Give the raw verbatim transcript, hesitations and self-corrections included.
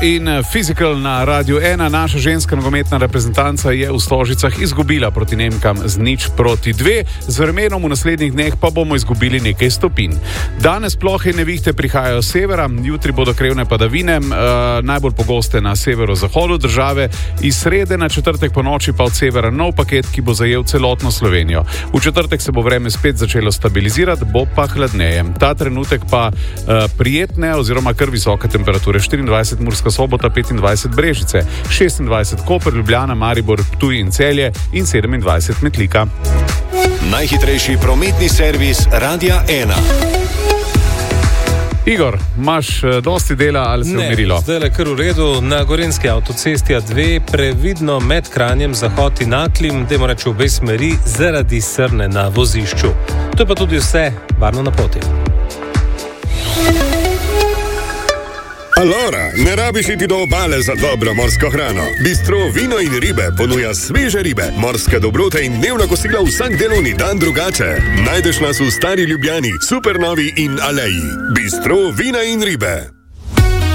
In Physical na Radiu ena, naša ženska nogometna reprezentanca je v Stožicah izgubila proti Nemkam z nič proti dve, z vremenom v naslednjih dneh pa bomo izgubili nekaj stopinj. Danes plohe nevihte prihajajo z severa, jutri bodo krevne padavine, eh, najbolj pogoste na severozahodu države, iz srede na četrtek po noči pa od severa nov paket, ki bo zajel celotno Slovenijo. V četrtek se bo vreme spet začelo stabilizirati, bo pa hladneje. Ta trenutek pa eh, prijetne oziroma kar visoke temperature, štiriindvajset Murska Sobota, petindvajset Brežice, šestindvajset Koper, Ljubljana, Maribor, Ptuj in Celje in sedemindvajset Metlika. Najhitrejši prometni servis Radia ena. Igor, imaš uh, dosti dela ali se umirilo? Ne, zdaj je kar v redu. Na Gorenjski avtocesti A dve previdno med Kranjem Zahod in Naklim, dajmo reči v obe smeri, zaradi srne na vozišču. To je pa tudi vse, varno na poti. Alora, ne rabiš iti do obale za dobro morsko hrano. Bistro Vino in ribe ponuja sveže ribe, morske dobrote in dnevna kosila vsak delovni dan drugače. Najdeš nas v Stari Ljubljani, Supernovi in Aleji. Bistro Vina in ribe.